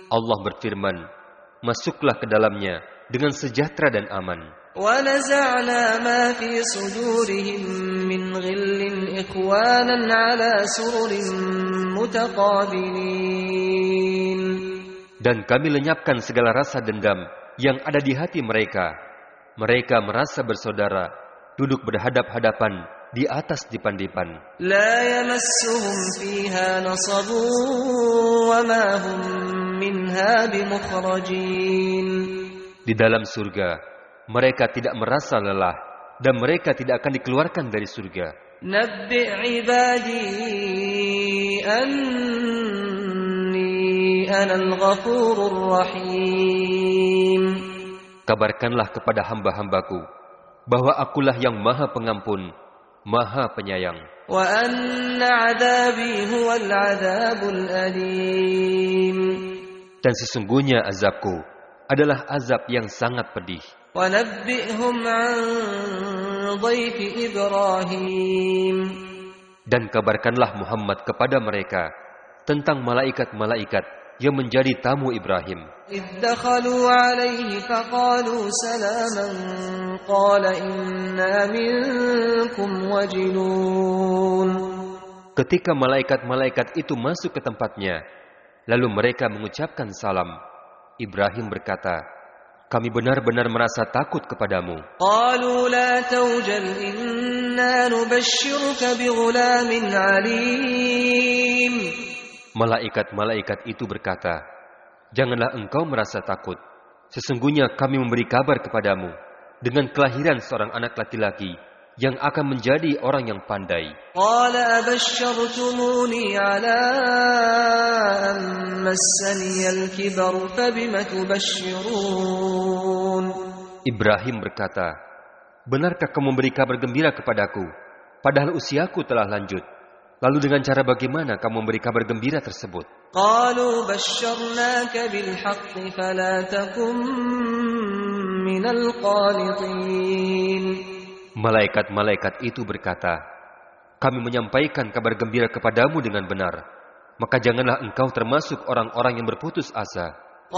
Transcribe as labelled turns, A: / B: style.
A: Allah berfirman, masuklah ke dalamnya dengan sejahtera dan aman.
B: وَنَزَعْنَا مَا فِي صُدُورِهِم مِّنْ غِلٍّ إِخْوَانًا عَلَى سُرُرٍ مُتَقَابِلِينَ.
A: Dan kami lenyapkan segala rasa dendam yang ada di hati mereka. Mereka merasa bersaudara, duduk berhadap-hadapan di atas dipan-dipan.
B: لَا يَمَسُّهُمْ فِيهَا نَصَبٌ وَمَا هُمْ مِنْهَا بِمُخْرَجِينَ.
A: Di dalam surga, mereka tidak merasa lelah dan mereka tidak akan dikeluarkan dari surga.
B: نَبِّئْ عِبَادِي أَنِّي أَنَا الْغَفُورُ الرَّحِيمُ.
A: Kabarkanlah kepada hamba-hambaku bahwa akulah yang maha pengampun, maha penyayang.
B: وَأَنَّ عَذَابِي هُوَ الْعَذَابُ الْأَلِيمُ. Dan
A: sesungguhnya azabku adalah azab yang sangat pedih.
B: وَنَبِّئْهُمْ عَنْ ضَيْفِ إِبْرَاهِيمَ.
A: Dan kabarkanlah Muhammad kepada mereka tentang malaikat-malaikat yang menjadi tamu Ibrahim.
B: إِذْ دَخَلُوا عَلَيْهِ فَقَالُوا سَلَامًا قَالَ إِنَّا مِنكُمْ وَجِلُونَ.
A: Ketika malaikat-malaikat itu masuk ke tempatnya, lalu mereka mengucapkan salam. Ibrahim berkata, kami benar-benar merasa takut kepadamu.
B: قَالُوا لَا تَوْجَلْ إِنَّا نُبَشِّرُكَ بِغُلَامٍ عَلِيمٍ.
A: Malaikat-malaikat itu berkata, janganlah engkau merasa takut. Sesungguhnya kami memberi kabar kepadamu dengan kelahiran seorang anak laki-laki yang akan menjadi orang yang pandai.
B: قَالَ أَبَشَّرْتُمُونِي عَلَىٰ أَن مَّسَّنِيَ الْكِبَرُ فَبِمَ تُبَشِّرُونَ.
A: Ibrahim berkata, benarkah kamu memberi kabar gembira kepadaku, padahal usiaku telah lanjut? Lalu dengan cara bagaimana kamu memberi kabar gembira tersebut?
B: قَالُوا بَشَّرْنَاكَ بِالْحَقِّ فَلَا تَكُن مِّنَ الْقَانِطِينَ.
A: Malaikat-malaikat itu berkata, kami menyampaikan kabar gembira kepadamu dengan benar, maka janganlah engkau termasuk orang-orang yang berputus asa.